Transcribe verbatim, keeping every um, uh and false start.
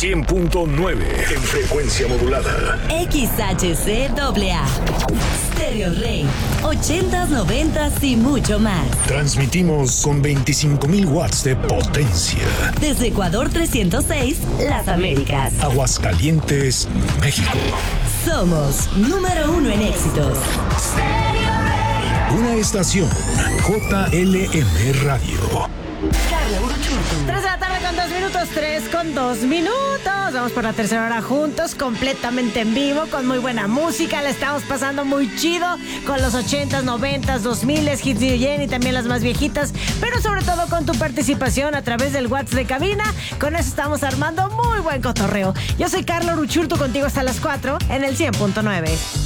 cien punto nueve en frecuencia modulada. X H C A A. Stereo Rey. ochentas, noventas y mucho más. Transmitimos con veinticinco mil watts de potencia. Desde Ecuador trescientos seis, Las Américas. Aguascalientes, México. Somos número uno en éxitos. Una estación J L M Radio. tres de la tarde con dos minutos, tres con dos minutos. Vamos por la tercera hora juntos, completamente en vivo, con muy buena música. La estamos pasando muy chido con los ochentas, noventas, dos miles, hits de Jenny y también las más viejitas. Pero sobre todo con tu participación a través del WhatsApp de cabina. Con eso estamos armando muy buen cotorreo. Yo soy Carla Uruchurtu, contigo hasta las cuatro en el cien punto nueve.